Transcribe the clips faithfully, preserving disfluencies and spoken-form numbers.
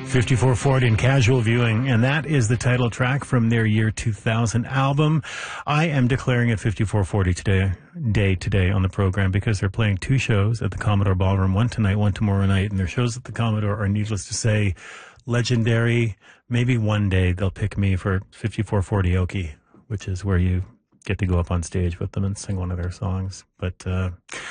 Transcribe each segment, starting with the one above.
fifty-four forty and Casual Viewing, and that is the title track from their year two thousand album. I am declaring it fifty-four forty today, day today on the program because they're playing two shows at the Commodore Ballroom, one tonight, one tomorrow night, and their shows at the Commodore are, needless to say, legendary. Maybe one day they'll pick me for fifty-four forty Okie, which is where you get to go up on stage with them and sing one of their songs. But uh,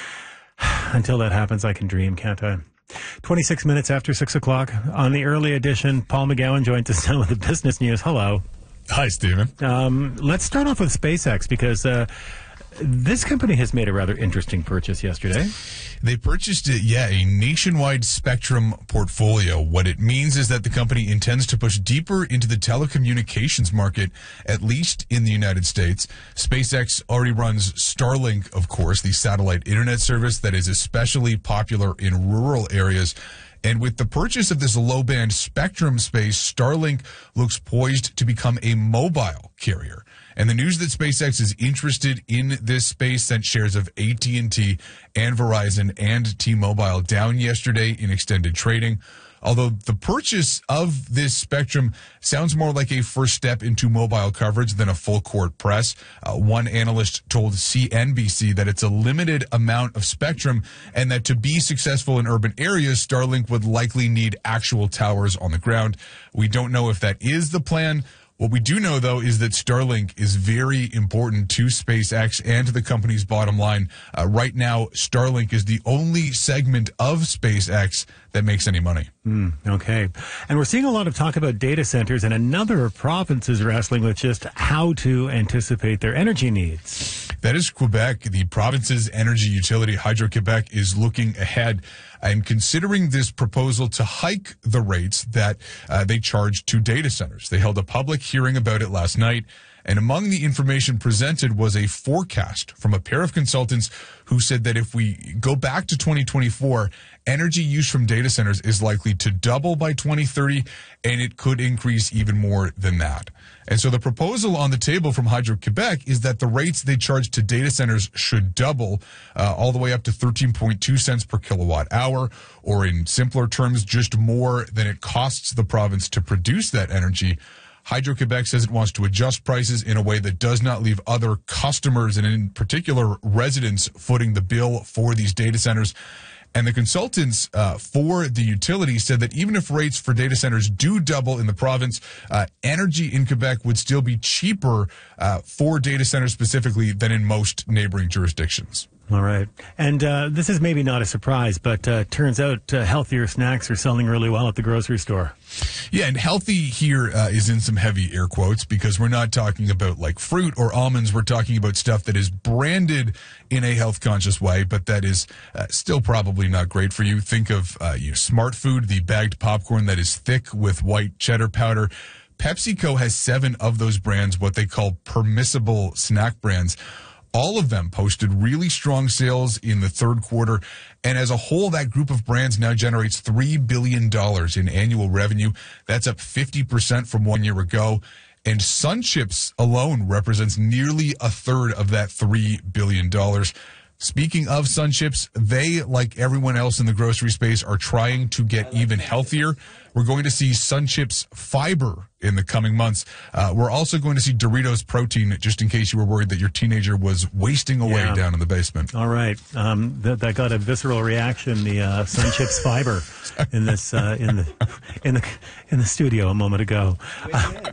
until that happens, I can dream, can't I? twenty-six minutes after six o'clock on the early edition. Paul McGowan joins us now with the business news. Hello. Hi, Stephen. Um, let's start off with SpaceX because uh, this company has made a rather interesting purchase yesterday. They purchased, it, yeah, a nationwide spectrum portfolio. What it means is that the company intends to push deeper into the telecommunications market, at least in the United States. SpaceX already runs Starlink, of course, the satellite internet service that is especially popular in rural areas. And with the purchase of this low-band spectrum space, Starlink looks poised to become a mobile carrier. And the news that SpaceX is interested in this space sent shares of A T and T and Verizon and T-Mobile down yesterday in extended trading. Although the purchase of this spectrum sounds more like a first step into mobile coverage than a full-court press. Uh, one analyst told C N B C that it's a limited amount of spectrum and that to be successful in urban areas, Starlink would likely need actual towers on the ground. We don't know if that is the plan. What we do know, though, is that Starlink is very important to SpaceX and to the company's bottom line. Uh, right now, Starlink is the only segment of SpaceX that makes any money. Mm, okay. And we're seeing a lot of talk about data centers, and a number of provinces wrestling with just how to anticipate their energy needs. That is Quebec. The province's energy utility, Hydro-Quebec, is looking ahead and considering this proposal to hike the rates that uh, they charge to data centers. They held a public hearing about it last night, and among the information presented was a forecast from a pair of consultants who said that if we go back to twenty twenty-four, energy use from data centers is likely to double by twenty thirty, and it could increase even more than that. And so the proposal on the table from Hydro-Quebec is that the rates they charge to data centers should double uh, all the way up to thirteen point two cents per kilowatt hour, or in simpler terms, just more than it costs the province to produce that energy. Hydro-Quebec says it wants to adjust prices in a way that does not leave other customers, and in particular residents, footing the bill for these data centers. And the consultants uh, for the utility said that even if rates for data centers do double in the province, uh, energy in Quebec would still be cheaper uh, for data centers specifically than in most neighboring jurisdictions. All right. And uh, this is maybe not a surprise, but uh, turns out uh, healthier snacks are selling really well at the grocery store. Yeah, and healthy here uh, is in some heavy air quotes because we're not talking about like fruit or almonds. We're talking about stuff that is branded in a health-conscious way, but that is uh, still probably not great for you. Think of uh, you know, Smart Food, the bagged popcorn that is thick with white cheddar powder. PepsiCo has seven of those brands, what they call permissible snack brands. All of them posted really strong sales in the third quarter. And as a whole, that group of brands now generates three billion dollars in annual revenue. That's up fifty percent from one year ago. And Sun Chips alone represents nearly a third of that three billion dollars. Speaking of Sun Chips, they, like everyone else in the grocery space, are trying to get even healthier. We're going to see Sun Chips Fiber in the coming months. Uh, we're also going to see Doritos Protein, just in case you were worried that your teenager was wasting away yeah. down in the basement. All right. Um, that, that got a visceral reaction, the uh, Sun Chips Fiber in this uh, in the in the in the studio a moment ago. Uh,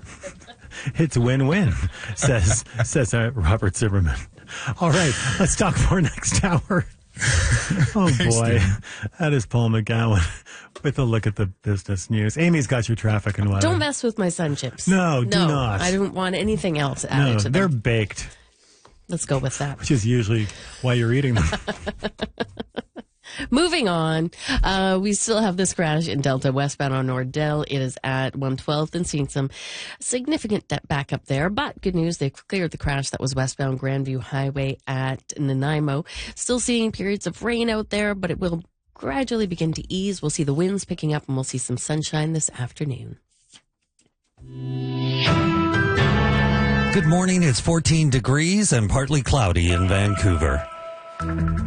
it's win-win, says says uh, Robert Zimmerman. All right, let's talk more next hour. Oh, boy. That is Paul McGowan with a look at the business news. Amy's got your traffic and weather. Don't mess with my Sun Chips. No, do no, not. I don't want anything else added no, to them. They're baked. Let's go with that. Which is usually why you're eating them. Moving on, uh, we still have this crash in Delta westbound on Nordell. It is at one twelfth and seeing some significant backup there. But good news, they've cleared the crash that was westbound Grandview Highway at Nanaimo. Still seeing periods of rain out there, but it will gradually begin to ease. We'll see the winds picking up and we'll see some sunshine this afternoon. Good morning. It's fourteen degrees and partly cloudy in Vancouver.